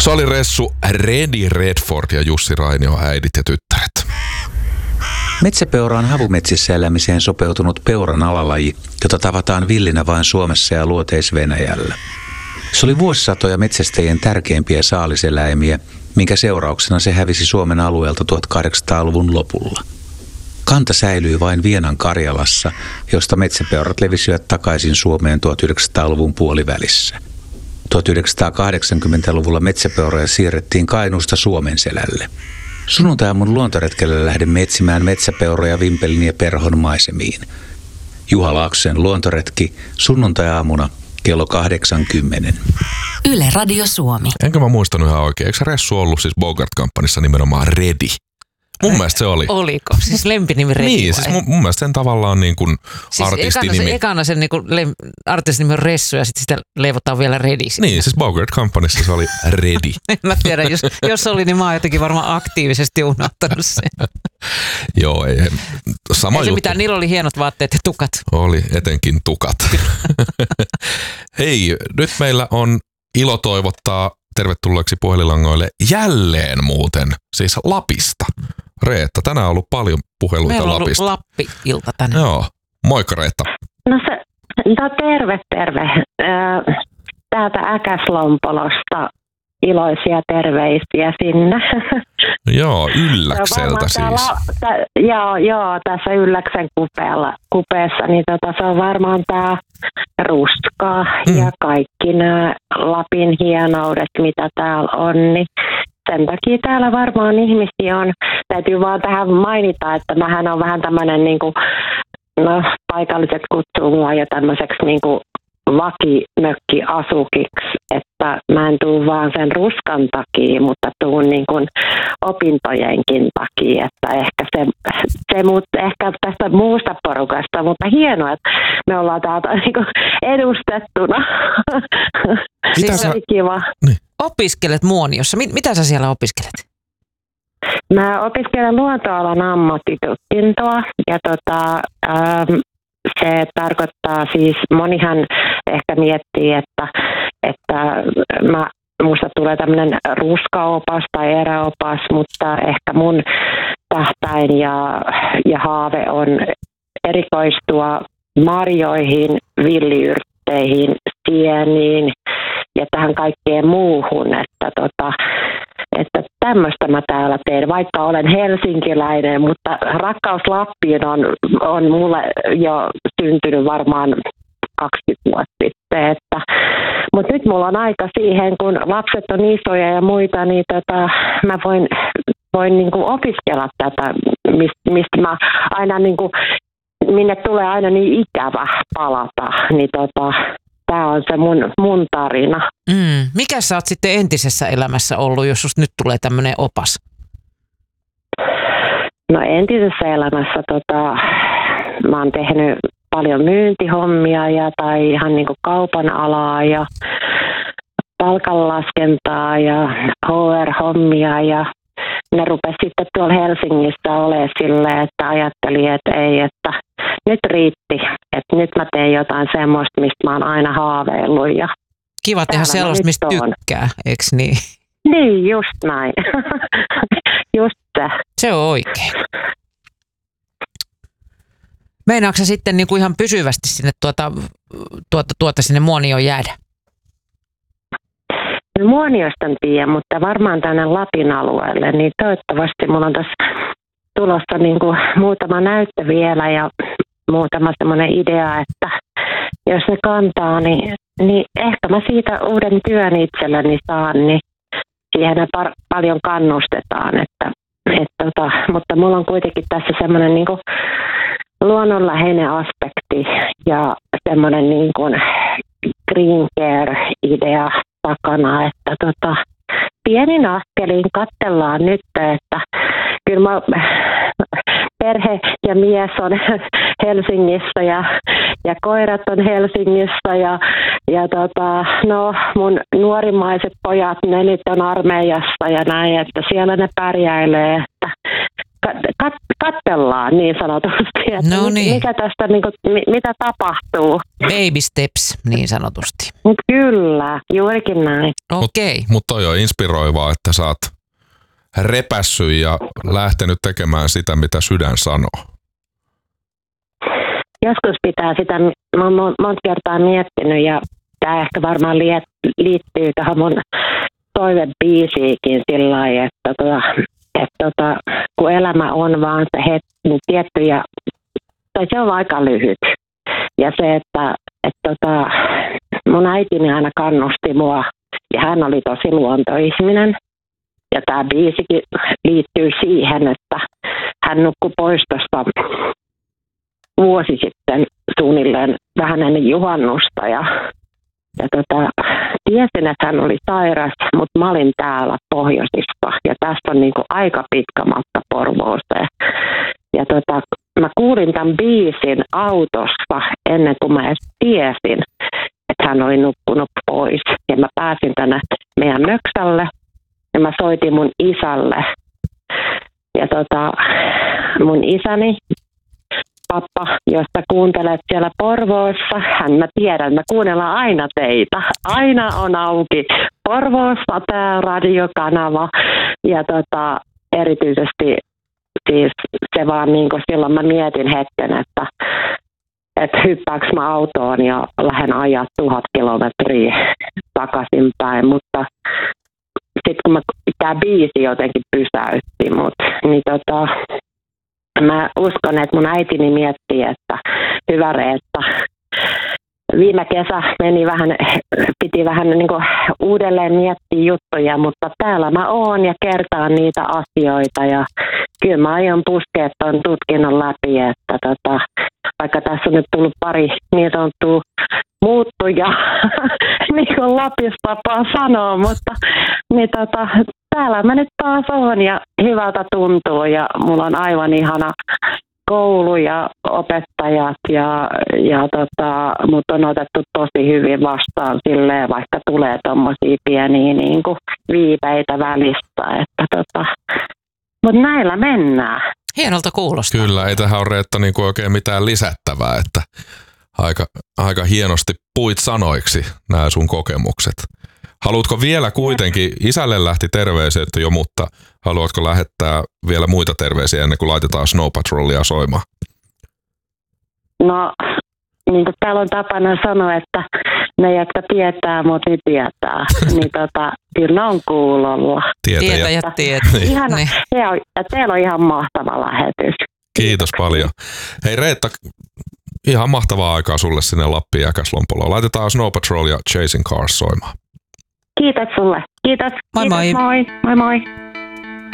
Se oli reissu Redi Redford ja Jussi Rainio, äidit ja tyttäret. Metsäpeura on havumetsissä elämiseen sopeutunut peuran alalaji, jota tavataan villinä vain Suomessa ja Luoteis-Venäjällä. Se oli vuosisatoja metsästäjien tärkeimpiä saaliseläimiä, minkä seurauksena se hävisi Suomen alueelta 1800-luvun lopulla. Kanta säilyi vain Vienan Karjalassa, josta metsäpeurat levisivät takaisin Suomeen 1900-luvun puolivälissä. 1980-luvulla metsäpeuroja siirrettiin Kainuusta Suomenselälle. Sunnuntai-aamun luontoretkelle lähdemme etsimään metsäpeuroja Vimpelin ja Perhon maisemiin. Juha Laaksosen luontoretki sunnuntai-aamuna kello 80. Yle Radio Suomi. Enkä mä muistanut ihan oikein. Eikö se reissu ollut siis Bogart-kampanjassa nimenomaan Redi? Mun mielestä se oli. Oliko? Siis lempinimi Redi Niin, siis mun mielestä sen tavallaan niin kuin siis artistinimi. Ekana sen niin kuin artistinimi on Ressu ja sitten sitä leivotaan vielä Redi. Niin, siis Bogart-kampanjassa se oli Redi. En mä tiedä, jos oli, niin mä oon jotenkin varmaan aktiivisesti unohtanut sen. Joo, ei sama ei se juttu. mitään, niillä oli hienot vaatteet ja tukat. Oli, etenkin tukat. Hei, nyt meillä on ilo toivottaa tervetulleeksi puhelinlangoille jälleen muuten, siis Lapista. Reetta, tänään on ollut paljon puheluita Meillä on Lapista. Meillä on ollut Lappi-ilta tänään. Joo, moikka Reetta. No terve. Täältä Äkäslompolosta iloisia terveisiä sinne. Joo, Ylläkseltä siis. Joo, tässä Ylläksen kupeessa, niin se on varmaan tämä ruska ja kaikki nämä Lapin hienoudet, mitä täällä on, niin sen takia täällä varmaan ihmisiä on. Täytyy vaan tähän mainita, että mähän on vähän tämmöinen, niin kuin, paikalliset kutsuu mua jo tämmöiseksi niin kuin vakimökkiasukiksi, että mä en tuu vaan sen ruskan takia, mutta tuun niin kuin opintojenkin takia, että ehkä ehkä tästä muusta porukasta, mutta hienoa, että me ollaan täältä niin kuin edustettuna. Siis kiva. Niin. Opiskelet Muoniossa. Mitä sä siellä opiskelet? Mä opiskelen luontoalan ammattitutkintoa ja se tarkoittaa siis, monihan ehkä miettii, että musta tulee tämmöinen ruskaopas tai eräopas, mutta ehkä mun tähtäin ja haave on erikoistua marjoihin, villiyrtteihin, sieniin ja tähän kaikkeen muuhun, että tämmöistä mä täällä teen, vaikka olen helsinkiläinen, mutta rakkaus Lappiin on mulle jo syntynyt varmaan 20 vuotta sitten. Mutta nyt mulla on aika siihen, kun lapset on isoja ja muita, niin mä voin niinku opiskella tätä, mistä mä aina niinku, minne tulee aina niin ikävä palata, niin tämä on se mun tarina. Mikä sä oot sitten entisessä elämässä ollut, jos susta nyt tulee tämmöinen opas? No entisessä elämässä mä oon tehnyt paljon myyntihommia tai ihan niin kuin kaupan alaa ja palkanlaskentaa ja HR-hommia ja ne rupesi sitten tuolla Helsingissä olemaan silleen, että ajattelin, että ei, että nyt riitti, että nyt mä teen jotain semmoista, mistä mä oon aina haaveillut. Ja kiva tehdä sellaista, mistä tykkää, eikö niin? Niin, just näin. Just se. Se on oikein. Meinaatko sä sitten niinku ihan pysyvästi sinne sinne Muonioon jäädä? Muoniosta en tiedä, mutta varmaan tänne Lapin alueelle, niin toivottavasti mulla on tässä tulossa niin kuin muutama näyttö vielä ja muutama semmoinen idea, että jos ne kantaa, niin ehkä mä siitä uuden työn itselleni saan, niin siihen me paljon kannustetaan, mutta mulla on kuitenkin tässä semmoinen niin kuin luonnonläheinen aspekti ja semmoinen niin kuin green care-idea takana, että pienin askelin katsellaan nyt, että kyllä perhe ja mies on Helsingissä ja koirat on Helsingissä ja mun nuorimaiset pojat, ne nyt on armeijassa ja näin, että siellä ne pärjäilee, että katsellaan niin sanotusti, että No niin. mikä tästä, niin kuin, mitä tapahtuu. Baby steps niin sanotusti. Kyllä, juurikin näin. Okei. Mutta toi on inspiroivaa, että sä oot repässyt ja lähtenyt tekemään sitä, mitä sydän sanoo. Joskus pitää sitä, mä oon monta kertaa miettinyt ja tämä ehkä varmaan liittyy tähän mun toivebiisiikin sillä lailla, että kun elämä on vaan se tietty ja tai se on aika lyhyt. Ja se, että mun äitini aina kannusti mua ja hän oli tosi luontoihminen. Ja tämä biisikin liittyy siihen, että hän nukkui pois tuosta vuosi sitten suunnilleen vähän ennen juhannusta ja tiesin, että hän oli sairas, mutta mä olin täällä pohjoisissa ja tästä on niinku aika pitkä matka Porvooseen. Ja mä kuulin tämän biisin autossa ennen kuin mä edes tiesin, että hän oli nukkunut pois. Ja mä pääsin tänne meidän möksälle ja mä soitin mun isälle. Ja mun isäni, pappa, jos sä kuuntelet siellä Porvoossa, mä tiedän, mä kuunnellaan aina teitä. Aina on auki Porvoossa tää radiokanava. Ja erityisesti siis se vaan niin kuin silloin mä mietin hetken, että hyppääks mä autoon ja lähden ajaa 1000 kilometriä takaisinpäin. Mutta sitten kun tää biisi jotenkin pysäytti mut, niin mä uskon, että mun äitini miettii, että hyvä Reetta. Viime kesä piti vähän niin kuin uudelleen miettiä juttuja, mutta täällä mä oon ja kertaan niitä asioita ja kyllä mä aion puskea ton tutkinnon läpi, että vaikka tässä on nyt tullut pari niin sanottua muuttuja, niin kuin Lapissa tapaa sanoa, mutta niin täällä mä nyt taas oon ja hyvältä tuntuu ja mulla on aivan ihana koulu ja opettajat ja mut on otettu tosi hyvin vastaan silleen, vaikka tulee tommosia pieniä niin kuin viipeitä välistä, että mut näillä mennään. Hienolta kuulostaa. Kyllä, ei tähän ole Reetta niin kuin oikein mitään lisättävää, että aika hienosti puit sanoiksi nämä sun kokemukset. Haluatko vielä kuitenkin, isälle lähti terveiset jo, mutta haluatko lähettää vielä muita terveisiä ennen kuin laitetaan Snow Patrolia soimaan? No, niin kuin täällä on tapana sanoa, että ne, jotka tietää, mut ne tietää. Niin kyllä on kuulolla. Tietäjät. Ihana, ja teillä on ihan mahtava lähetys. Kiitos paljon. Hei Reetta, ihan mahtavaa aikaa sulle sinne Lappiin Jäkäslompoloon. Laitetaan Snow Patrol ja Chasing Cars soimaan. Kiitos sulle. Kiitos. Moi Kiitos, moi. Moi moi.